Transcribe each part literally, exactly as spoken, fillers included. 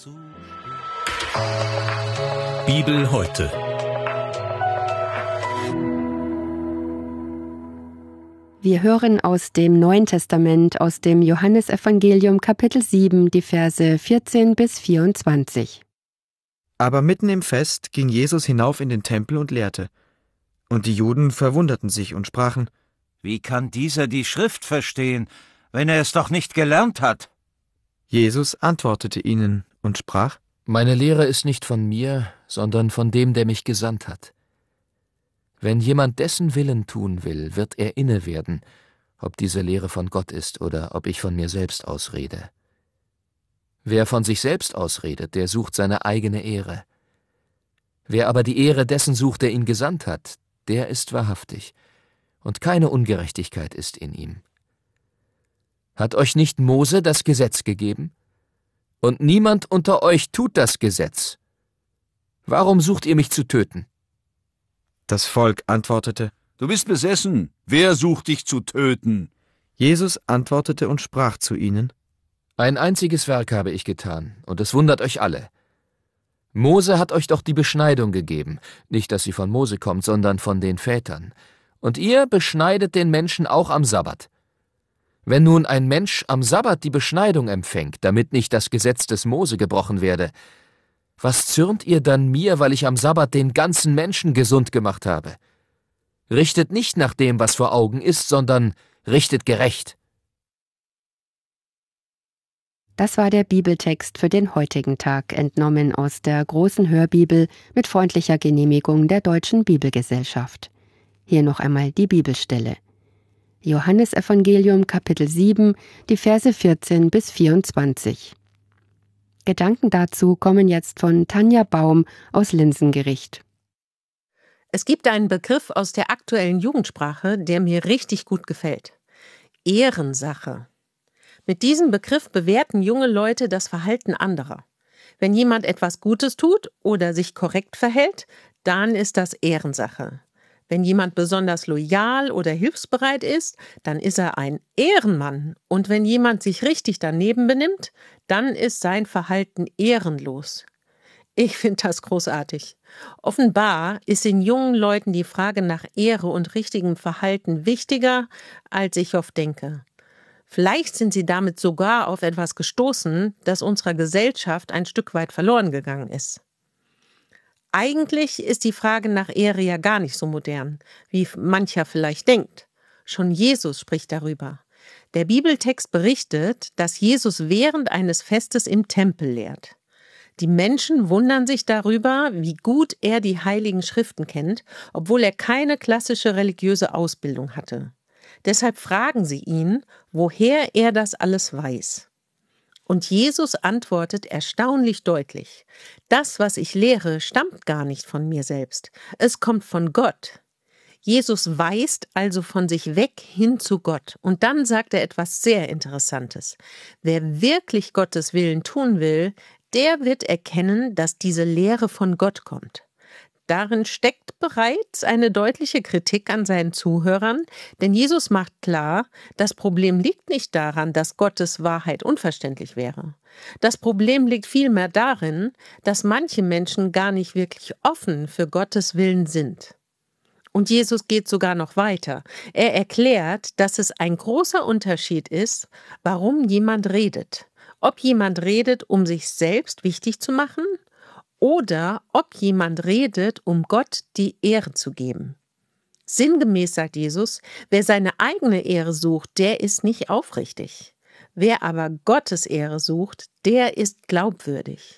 Bibel heute. Wir hören aus dem Neuen Testament, aus dem Johannesevangelium Kapitel sieben, die Verse vierzehn bis vierundzwanzig. Aber mitten im Fest ging Jesus hinauf in den Tempel und lehrte. Und die Juden verwunderten sich und sprachen: Wie kann dieser die Schrift verstehen, wenn er es doch nicht gelernt hat? Jesus antwortete ihnen und sprach: Meine Lehre ist nicht von mir, sondern von dem, der mich gesandt hat. Wenn jemand dessen Willen tun will, wird er inne werden, ob diese Lehre von Gott ist oder ob ich von mir selbst ausrede. Wer von sich selbst ausredet, der sucht seine eigene Ehre. Wer aber die Ehre dessen sucht, der ihn gesandt hat, der ist wahrhaftig, und keine Ungerechtigkeit ist in ihm. Hat euch nicht Mose das Gesetz gegeben? Und niemand unter euch tut das Gesetz. Warum sucht ihr mich zu töten? Das Volk antwortete: Du bist besessen. Wer sucht dich zu töten? Jesus antwortete und sprach zu ihnen: Ein einziges Werk habe ich getan, und es wundert euch alle. Mose hat euch doch die Beschneidung gegeben, nicht, dass sie von Mose kommt, sondern von den Vätern. Und ihr beschneidet den Menschen auch am Sabbat. Wenn nun ein Mensch am Sabbat die Beschneidung empfängt, damit nicht das Gesetz des Mose gebrochen werde, was zürnt ihr dann mir, weil ich am Sabbat den ganzen Menschen gesund gemacht habe? Richtet nicht nach dem, was vor Augen ist, sondern richtet gerecht. Das war der Bibeltext für den heutigen Tag, entnommen aus der großen Hörbibel mit freundlicher Genehmigung der Deutschen Bibelgesellschaft. Hier noch einmal die Bibelstelle. Johannesevangelium Kapitel sieben, die Verse vierzehn bis vierundzwanzig. Gedanken dazu kommen jetzt von Tanja Baum aus Linsengericht. Es gibt einen Begriff aus der aktuellen Jugendsprache, der mir richtig gut gefällt. Ehrensache. Mit diesem Begriff bewerten junge Leute das Verhalten anderer. Wenn jemand etwas Gutes tut oder sich korrekt verhält, dann ist das Ehrensache. Wenn jemand besonders loyal oder hilfsbereit ist, dann ist er ein Ehrenmann. Und wenn jemand sich richtig daneben benimmt, dann ist sein Verhalten ehrenlos. Ich finde das großartig. Offenbar ist den jungen Leuten die Frage nach Ehre und richtigem Verhalten wichtiger, als ich oft denke. Vielleicht sind sie damit sogar auf etwas gestoßen, das unserer Gesellschaft ein Stück weit verloren gegangen ist. Eigentlich ist die Frage nach Ehre ja gar nicht so modern, wie mancher vielleicht denkt. Schon Jesus spricht darüber. Der Bibeltext berichtet, dass Jesus während eines Festes im Tempel lehrt. Die Menschen wundern sich darüber, wie gut er die Heiligen Schriften kennt, obwohl er keine klassische religiöse Ausbildung hatte. Deshalb fragen sie ihn, woher er das alles weiß. Und Jesus antwortet erstaunlich deutlich: Das, was ich lehre, stammt gar nicht von mir selbst. Es kommt von Gott. Jesus weist also von sich weg hin zu Gott. Und dann sagt er etwas sehr Interessantes. Wer wirklich Gottes Willen tun will, der wird erkennen, dass diese Lehre von Gott kommt. Darin steckt bereits eine deutliche Kritik an seinen Zuhörern, denn Jesus macht klar, das Problem liegt nicht daran, dass Gottes Wahrheit unverständlich wäre. Das Problem liegt vielmehr darin, dass manche Menschen gar nicht wirklich offen für Gottes Willen sind. Und Jesus geht sogar noch weiter. Er erklärt, dass es ein großer Unterschied ist, warum jemand redet. Ob jemand redet, um sich selbst wichtig zu machen, oder ob jemand redet, um Gott die Ehre zu geben. Sinngemäß sagt Jesus, wer seine eigene Ehre sucht, der ist nicht aufrichtig. Wer aber Gottes Ehre sucht, der ist glaubwürdig.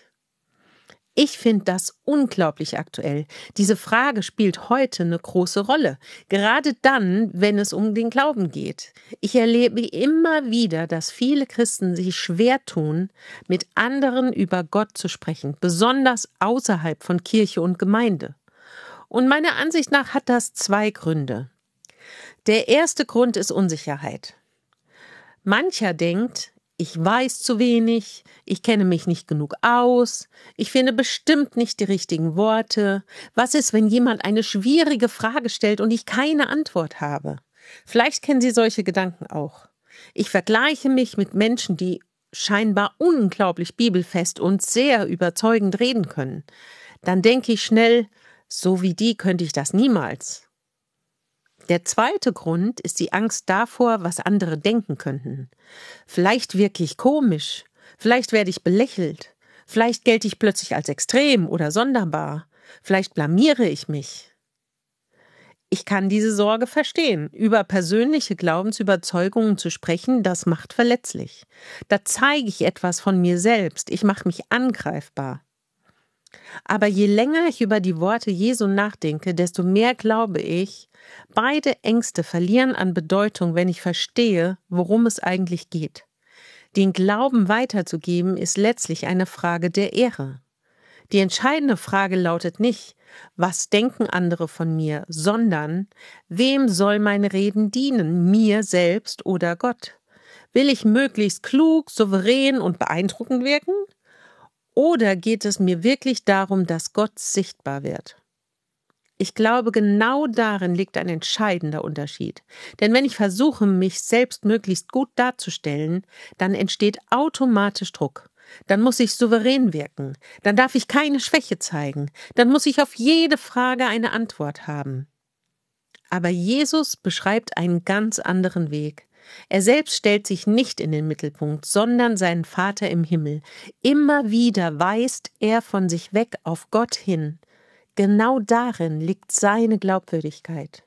Ich finde das unglaublich aktuell. Diese Frage spielt heute eine große Rolle, gerade dann, wenn es um den Glauben geht. Ich erlebe immer wieder, dass viele Christen sich schwer tun, mit anderen über Gott zu sprechen, besonders außerhalb von Kirche und Gemeinde. Und meiner Ansicht nach hat das zwei Gründe. Der erste Grund ist Unsicherheit. Mancher denkt, ich weiß zu wenig, ich kenne mich nicht genug aus, ich finde bestimmt nicht die richtigen Worte. Was ist, wenn jemand eine schwierige Frage stellt und ich keine Antwort habe? Vielleicht kennen Sie solche Gedanken auch. Ich vergleiche mich mit Menschen, die scheinbar unglaublich bibelfest und sehr überzeugend reden können, dann denke ich schnell, so wie die könnte ich das niemals. Der zweite Grund ist die Angst davor, was andere denken könnten. Vielleicht wirke ich komisch, vielleicht werde ich belächelt, vielleicht gelte ich plötzlich als extrem oder sonderbar, vielleicht blamiere ich mich. Ich kann diese Sorge verstehen. Über persönliche Glaubensüberzeugungen zu sprechen, das macht verletzlich. Da zeige ich etwas von mir selbst, ich mache mich angreifbar. Aber je länger ich über die Worte Jesu nachdenke, desto mehr glaube ich, beide Ängste verlieren an Bedeutung, wenn ich verstehe, worum es eigentlich geht. Den Glauben weiterzugeben, ist letztlich eine Frage der Ehre. Die entscheidende Frage lautet nicht, was denken andere von mir, sondern wem soll meine Reden dienen, mir selbst oder Gott? Will ich möglichst klug, souverän und beeindruckend wirken? Oder geht es mir wirklich darum, dass Gott sichtbar wird? Ich glaube, genau darin liegt ein entscheidender Unterschied. Denn wenn ich versuche, mich selbst möglichst gut darzustellen, dann entsteht automatisch Druck. Dann muss ich souverän wirken. Dann darf ich keine Schwäche zeigen. Dann muss ich auf jede Frage eine Antwort haben. Aber Jesus beschreibt einen ganz anderen Weg. Er selbst stellt sich nicht in den Mittelpunkt, sondern seinen Vater im Himmel. Immer wieder weist er von sich weg auf Gott hin. Genau darin liegt seine Glaubwürdigkeit.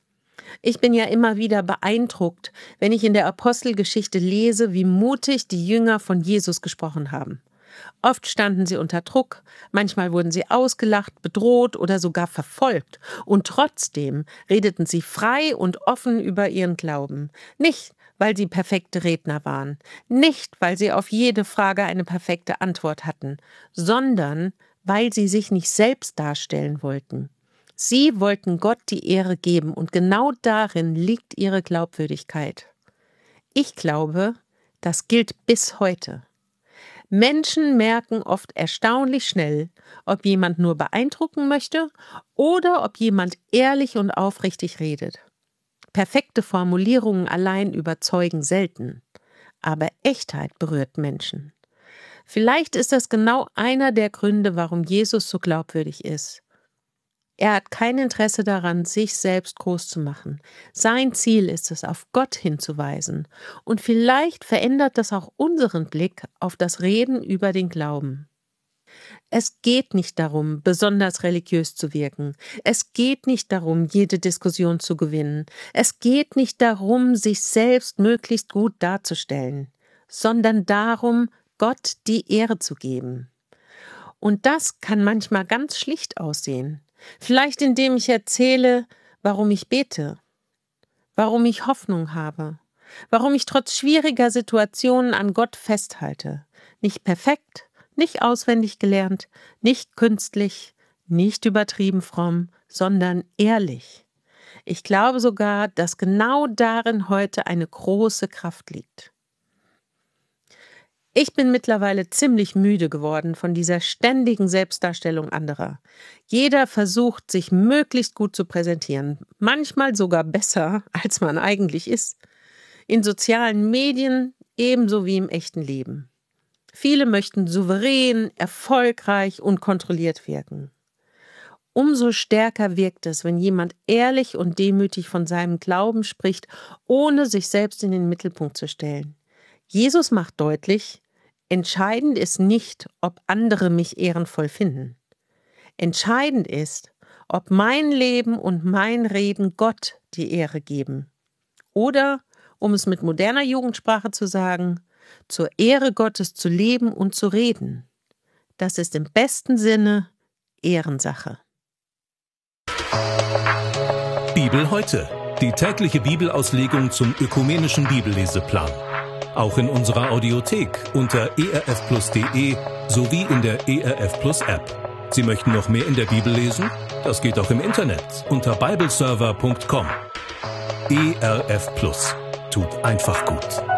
Ich bin ja immer wieder beeindruckt, wenn ich in der Apostelgeschichte lese, wie mutig die Jünger von Jesus gesprochen haben. Oft standen sie unter Druck, manchmal wurden sie ausgelacht, bedroht oder sogar verfolgt. Und trotzdem redeten sie frei und offen über ihren Glauben. Nicht, weil sie perfekte Redner waren, nicht, weil sie auf jede Frage eine perfekte Antwort hatten, sondern weil sie sich nicht selbst darstellen wollten. Sie wollten Gott die Ehre geben und genau darin liegt ihre Glaubwürdigkeit. Ich glaube, das gilt bis heute. Menschen merken oft erstaunlich schnell, ob jemand nur beeindrucken möchte oder ob jemand ehrlich und aufrichtig redet. Perfekte Formulierungen allein überzeugen selten, aber Echtheit berührt Menschen. Vielleicht ist das genau einer der Gründe, warum Jesus so glaubwürdig ist. Er hat kein Interesse daran, sich selbst groß zu machen. Sein Ziel ist es, auf Gott hinzuweisen. Und vielleicht verändert das auch unseren Blick auf das Reden über den Glauben. Es geht nicht darum, besonders religiös zu wirken. Es geht nicht darum, jede Diskussion zu gewinnen. Es geht nicht darum, sich selbst möglichst gut darzustellen, sondern darum, Gott die Ehre zu geben. Und das kann manchmal ganz schlicht aussehen. Vielleicht indem ich erzähle, warum ich bete, warum ich Hoffnung habe, warum ich trotz schwieriger Situationen an Gott festhalte. Nicht perfekt, nicht auswendig gelernt, nicht künstlich, nicht übertrieben fromm, sondern ehrlich. Ich glaube sogar, dass genau darin heute eine große Kraft liegt. Ich bin mittlerweile ziemlich müde geworden von dieser ständigen Selbstdarstellung anderer. Jeder versucht, sich möglichst gut zu präsentieren, manchmal sogar besser, als man eigentlich ist. In sozialen Medien ebenso wie im echten Leben. Viele möchten souverän, erfolgreich und kontrolliert wirken. Umso stärker wirkt es, wenn jemand ehrlich und demütig von seinem Glauben spricht, ohne sich selbst in den Mittelpunkt zu stellen. Jesus macht deutlich, entscheidend ist nicht, ob andere mich ehrenvoll finden. Entscheidend ist, ob mein Leben und mein Reden Gott die Ehre geben. Oder, um es mit moderner Jugendsprache zu sagen, zur Ehre Gottes zu leben und zu reden. Das ist im besten Sinne Ehrensache. Bibel heute. Die tägliche Bibelauslegung zum ökumenischen Bibelleseplan. Auch in unserer Audiothek unter e r f plus punkt de sowie in der E R F Plus App. Sie möchten noch mehr in der Bibel lesen? Das geht auch im Internet unter bibleserver punkt com. E R F Plus tut einfach gut.